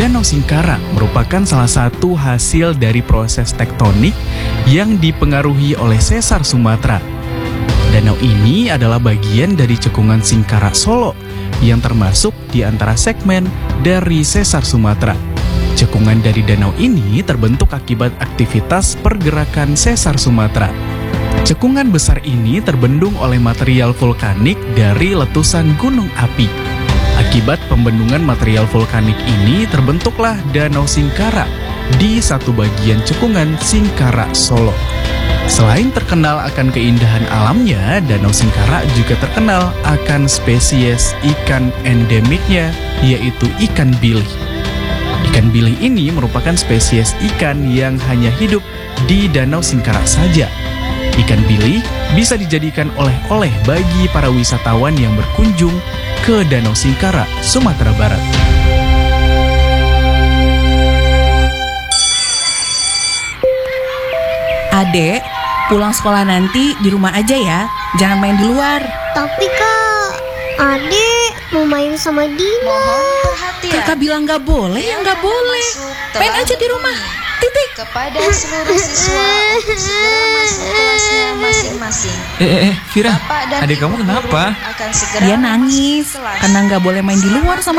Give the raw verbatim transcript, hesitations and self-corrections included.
Danau Singkara merupakan salah satu hasil dari proses tektonik yang dipengaruhi oleh sesar Sumatera. Danau ini adalah bagian dari cekungan Singkara Solo yang termasuk di antara segmen dari sesar Sumatera. Cekungan dari danau ini terbentuk akibat aktivitas pergerakan sesar Sumatera. Cekungan besar ini terbendung oleh material vulkanik dari letusan gunung api. Akibat pembendungan material vulkanik ini terbentuklah Danau Singkara di satu bagian cekungan Singkara Solo. Selain terkenal akan keindahan alamnya, Danau Singkara juga terkenal akan spesies ikan endemiknya, yaitu ikan bilih. Ikan bilih ini merupakan spesies ikan yang hanya hidup di Danau Singkara saja. Ikan bilih bisa dijadikan oleh-oleh bagi para wisatawan yang berkunjung ke Danau Singkara, Sumatera Barat. Adek, pulang sekolah nanti di rumah aja ya, jangan main di luar. Tapi Kak, Adek mau main sama Dina. Mohon perhatian. Kakak bilang gak boleh, ya gak boleh. Main aja di rumah, titik. Kepada seluruh siswa untuk segera masuk kelasnya masing-masing. Eh, eh, eh, Vira, Bapak dan adik Ibu kamu kenapa? guru akan segera Dia nangis memasuki kelas. karena gak boleh main di luar sama